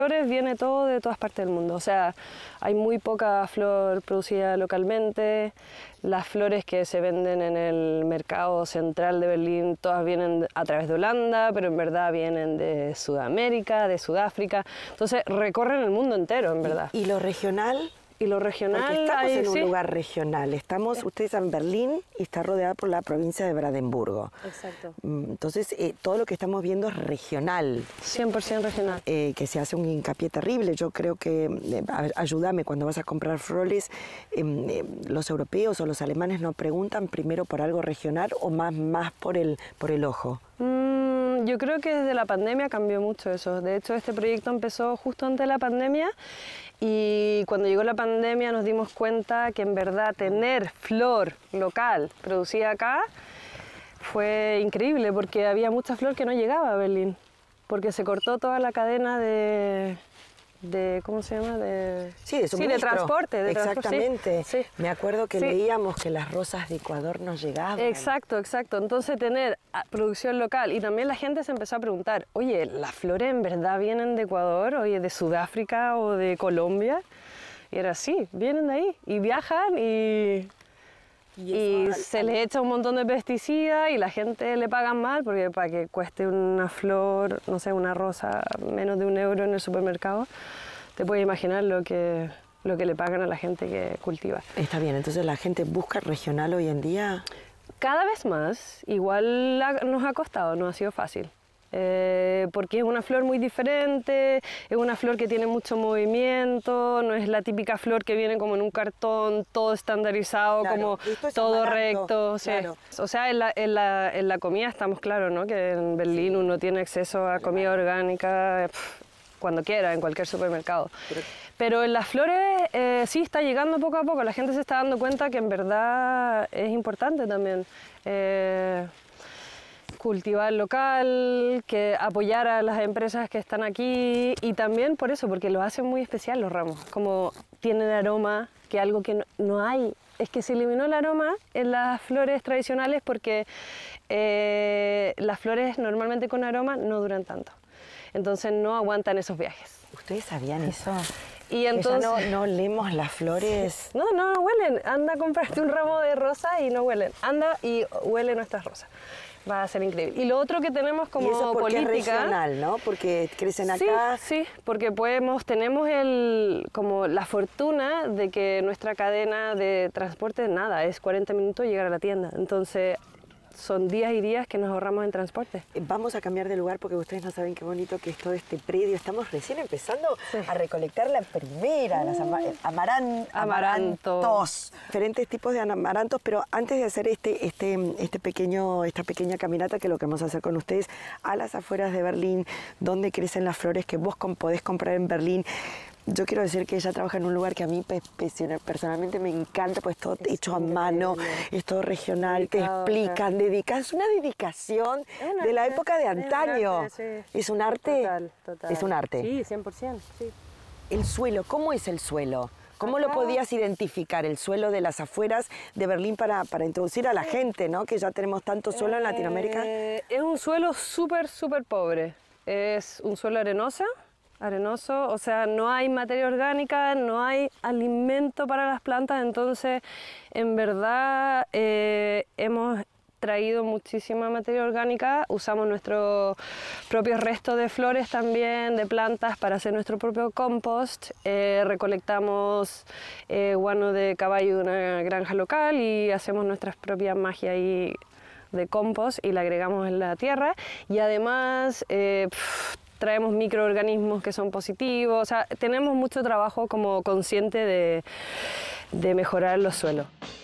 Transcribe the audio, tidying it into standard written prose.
flores viene todo de todas partes del mundo, o sea, hay muy poca flor producida localmente, las flores que se venden en el mercado central de Berlín todas vienen a través de Holanda, pero en verdad vienen de Sudamérica, de Sudáfrica, entonces recorren el mundo entero en verdad. ¿Y lo regional? Y lo regional... Porque estamos en un lugar regional, ustedes en Berlín y está rodeada por la provincia de Brandenburgo. Exacto. Entonces, todo lo que estamos viendo es regional. 100% regional. Que se hace un hincapié terrible. Yo creo que, ayúdame, cuando vas a comprar flores, los europeos o los alemanes no preguntan primero por algo regional o más por el ojo. Yo creo que desde la pandemia cambió mucho eso. De hecho, este proyecto empezó justo antes de la pandemia y cuando llegó la pandemia nos dimos cuenta que en verdad tener flor local producida acá fue increíble porque había mucha flor que no llegaba a Berlín porque se cortó toda la cadena de ¿cómo se llama? De transporte. Exactamente. Sí. Me acuerdo que leíamos que las rosas de Ecuador no llegaban. Exacto. Entonces tener producción local y también la gente se empezó a preguntar, oye, ¿las flores en verdad vienen de Ecuador, oye, de Sudáfrica o de Colombia? Y era así, vienen de ahí y viajan y se les echa un montón de pesticidas y la gente le pagan mal porque para que cueste una flor, no sé, una rosa menos de €1 en el supermercado, te puedes imaginar lo que le pagan a la gente que cultiva. Está bien, entonces la gente busca regional hoy en día. Cada vez más, igual nos ha costado, no ha sido fácil. Porque es una flor muy diferente, es una flor que tiene mucho movimiento, no es la típica flor que viene como en un cartón, todo estandarizado, claro, como todo recto. Claro. O sea, en la comida estamos claros, ¿no? Que en Berlín uno tiene acceso a comida orgánica cuando quiera, en cualquier supermercado. Pero en las flores sí está llegando poco a poco, la gente se está dando cuenta que en verdad es importante también. Cultivar local, que apoyar a las empresas que están aquí y también por eso, porque lo hacen muy especial los ramos, como tienen aroma, que algo que no hay, es que se eliminó el aroma en las flores tradicionales porque las flores normalmente con aroma no duran tanto, entonces no aguantan esos viajes. ¿Ustedes sabían eso? Y entonces, que ya no olemos las flores. No huelen, anda a comprarte un ramo de rosas y no huelen, anda y huele nuestras rosas. Va a ser increíble. Y lo otro que tenemos como ¿Y eso porque política... es regional, ¿no? Porque crecen acá. Sí, porque tenemos como la fortuna de que nuestra cadena de transporte, nada, es 40 minutos llegar a la tienda. Entonces, son días y días que nos ahorramos en transporte. Vamos a cambiar de lugar porque ustedes no saben qué bonito que es todo este predio. Estamos recién empezando a recolectar la primera, las amarantos. Diferentes tipos de amarantos, pero antes de hacer esta pequeña caminata que lo que vamos a hacer con ustedes a las afueras de Berlín, donde crecen las flores que vos podés comprar en Berlín. Yo quiero decir que ella trabaja en un lugar que a mí personalmente me encanta, pues todo hecho a mano, es todo regional, te explican, es una dedicación de la época de antaño. Es un arte. Total. Es un arte. Sí, 100%. Sí. El suelo, ¿cómo es el suelo? ¿Cómo lo podías identificar, el suelo de las afueras de Berlín para introducir a la gente, ¿no? Que ya tenemos tanto suelo en Latinoamérica? Es un suelo súper pobre. Es un suelo arenoso, o sea, no hay materia orgánica, no hay alimento para las plantas, entonces en verdad hemos traído muchísima materia orgánica, usamos nuestros propios restos de flores también, de plantas para hacer nuestro propio compost, recolectamos guano de caballo de una granja local y hacemos nuestras propias magias ahí de compost y la agregamos en la tierra y además traemos microorganismos que son positivos, o sea, tenemos mucho trabajo como consciente de mejorar los suelos.